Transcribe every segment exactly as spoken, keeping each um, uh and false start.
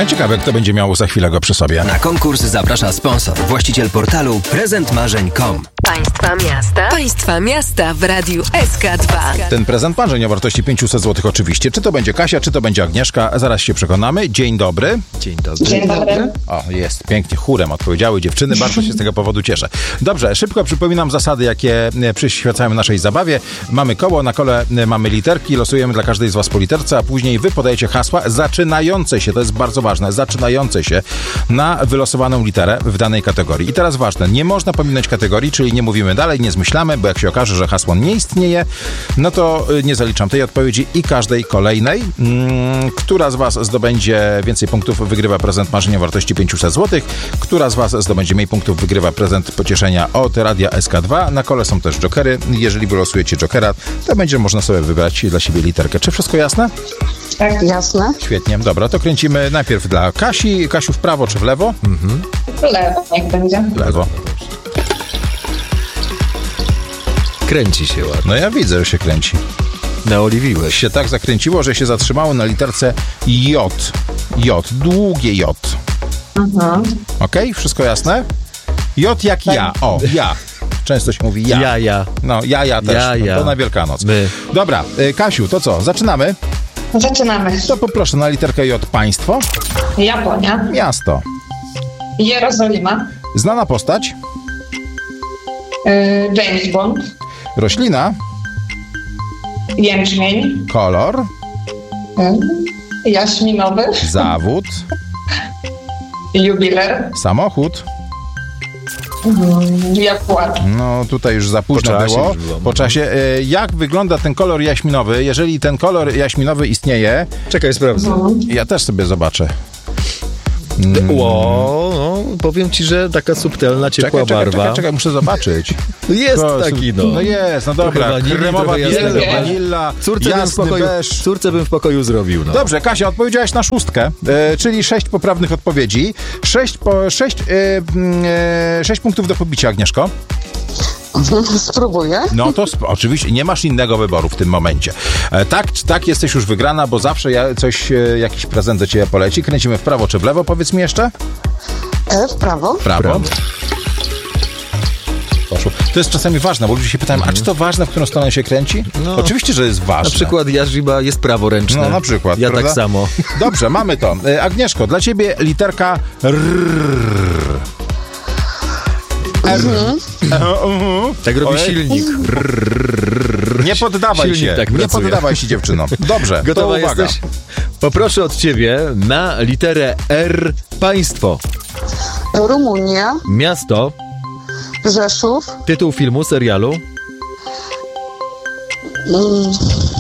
Ja ciekawe, kto będzie miał za chwilę go przy sobie. Na konkurs zaprasza sponsor, właściciel portalu prezent marzeń kropka com. Państwa miasta. Państwa miasta w Radiu S K dwa. Ten prezent marzeń o wartości pięćset złotych oczywiście. Czy to będzie Kasia, czy to będzie Agnieszka? Zaraz się przekonamy. Dzień dobry. Dzień dobry. Dzień dobry. O, jest. Pięknie. Chórem odpowiedziały dziewczyny. Bardzo się z tego powodu cieszę. Dobrze, szybko przypominam zasady, jakie przyświecają naszej zabawie. Mamy koło, na kole mamy literki. Losujemy dla każdej z was po literce, a później wy podajecie hasła zaczynające się, to jest bardzo ważne, zaczynające się na wylosowaną literę w danej kategorii. I teraz ważne, nie można pominąć kategorii, czyli nie mówimy dalej, nie zmyślamy, bo jak się okaże, że hasło nie istnieje, no to nie zaliczam tej odpowiedzi i każdej kolejnej. Hmm, która z was zdobędzie więcej punktów, wygrywa prezent marzenia o wartości pięćset złotych. Która z was zdobędzie mniej punktów, wygrywa prezent pocieszenia od Radia S K dwa. Na kole są też jokery. Jeżeli wylosujecie jokera, to będzie można sobie wybrać dla siebie literkę. Czy wszystko jasne? Tak, jasne. Świetnie. Dobra, to kręcimy najpierw dla Kasi. Kasiu, w prawo czy w lewo? Mhm. W lewo niech będzie. W lewo. Kręci się ładnie. No ja widzę, że się kręci. Naoliwiłeś. Się tak zakręciło, że się zatrzymało na literce J. J. Długie J. Mhm. Okej? Okay? Wszystko jasne? J jak ja. O, ja. Często się mówi ja. Ja, ja. No, ja, ja też. Ja, ja. To na Wielkanoc. My. Dobra, y, Kasiu, to co? Zaczynamy? Zaczynamy. To poproszę na literkę J państwo. Japonia. Miasto. Jerozolima. Znana postać. Yy, James Bond. Roślina. Jęczmień. Kolor. Yy, jaśminowy. Zawód. Jubiler. Samochód. Yy, Jaguar. No tutaj już za późno Po czasie było. już było. Po czasie. Y, jak wygląda ten kolor jaśminowy? Jeżeli ten kolor jaśminowy istnieje, Czekaj, sprawdzę. Mhm. ja też sobie zobaczę. Ło, no, powiem ci, że taka subtelna, ciepła Czekaj, czekaj, barwa. czekaj, czekaj, muszę zobaczyć. Jest Ko- taki, no. No jest, no dobra. Trochę wanilii, Kremowa trochę bielego, jasnego. wanilla, Córce bym, w jasny pokoju, beż. córce bym w pokoju zrobił, no. Dobrze, Kasia, odpowiedziałaś na szóstkę, e, czyli sześć poprawnych odpowiedzi. Sześć, po, sześć, e, e, sześć punktów do pobicia, Agnieszko. Spróbuję. No to sp- oczywiście nie masz innego wyboru w tym momencie. E, tak, tak, jesteś już wygrana, bo zawsze ja, coś, e, jakiś prezent do ciebie poleci. Kręcimy w prawo czy w lewo, powiedz mi jeszcze? E, w prawo. W prawo. Prawo. Poszło. To jest czasami ważne, bo ludzie się pytają, a czy to ważne, w którą stronę się kręci? No. Oczywiście, że jest ważne. Na przykład Jarzyba jest praworęczny. No na przykład, Ja prawda? tak samo. Dobrze, mamy to. E, Agnieszko, dla ciebie literka R. R. E, mhm. Tak robi Ojej. silnik. Nie poddawaj Silnik się. tak nie pracuje. poddawaj się, dziewczyno. Dobrze, Gotowa to uwaga. jesteś? Poproszę od ciebie na literę R państwo. Rumunia. Miasto, Rzeszów. tytuł filmu, serialu, Mm,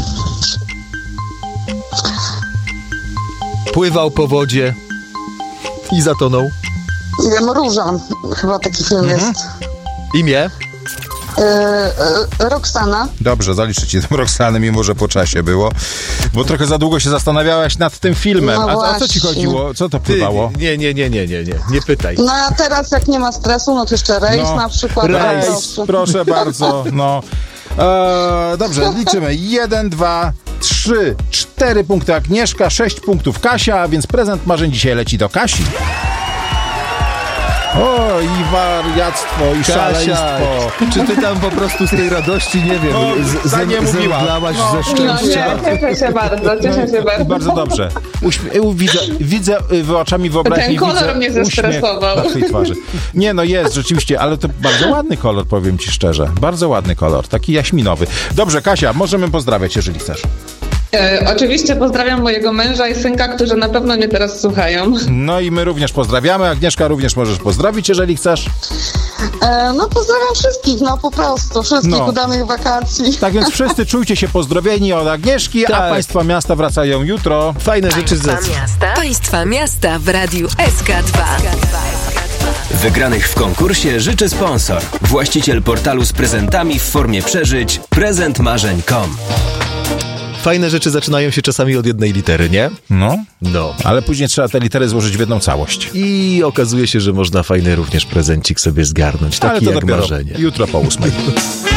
pływał po wodzie i zatonął. Wiem, Różan. Chyba taki film jest. Imię, E, e, Roxana. Dobrze, zaliczę ci tym Roxany, mimo że po czasie było. Bo trochę za długo się zastanawiałaś nad tym filmem. No A, a co ci właśnie. chodziło? Co to ty, pływało? nie, nie, nie, nie, nie, nie, nie pytaj. No a teraz jak nie ma stresu, no to jeszcze rejs No, na przykład. rejs, Proszę. Proszę bardzo, no. Eee, dobrze, liczymy. Jeden, dwa, trzy, cztery punkty Agnieszka, sześć punktów Kasia, więc prezent marzeń dzisiaj leci do Kasi. O, i wariactwo, i Kasia, szaleństwo. czy ty tam po prostu z tej radości, nie wiem, No, z, tak nie zem, mówiła. zemdlałaś No, ze No szczęścia? nie, cieszę się bardzo, cieszę się bardzo. Bardzo dobrze. Uśmie- widzę, widzę y, oczami wyobraźni. Ten kolor widzę mnie uśmiech zestresował. na twojej twarzy. Nie, no jest, rzeczywiście, ale to bardzo ładny kolor, powiem ci szczerze. Bardzo ładny kolor, taki jaśminowy. Dobrze, Kasia, możemy pozdrawiać, jeżeli chcesz. E, oczywiście pozdrawiam mojego męża i synka, którzy na pewno mnie teraz słuchają. No i my również pozdrawiamy. Agnieszka, również możesz pozdrowić, jeżeli chcesz. E, no pozdrawiam wszystkich, no po prostu, wszystkich No. udanych wakacji. Tak więc wszyscy czujcie się pozdrowieni od Agnieszki, a Tak. państwa miasta wracają jutro. Fajne rzeczy z Państwa miasta. Państwa miasta w Radiu S K dwa. Wygranych w konkursie życzy sponsor, właściciel portalu z prezentami w formie przeżyć prezent marzeń kropka com. Fajne rzeczy zaczynają się czasami od jednej litery, nie? No, No. ale później trzeba te litery złożyć w jedną całość. I okazuje się, że można fajny również prezencik sobie zgarnąć. Ale Taki to jak dopiero marzenie. jutro po ósmej.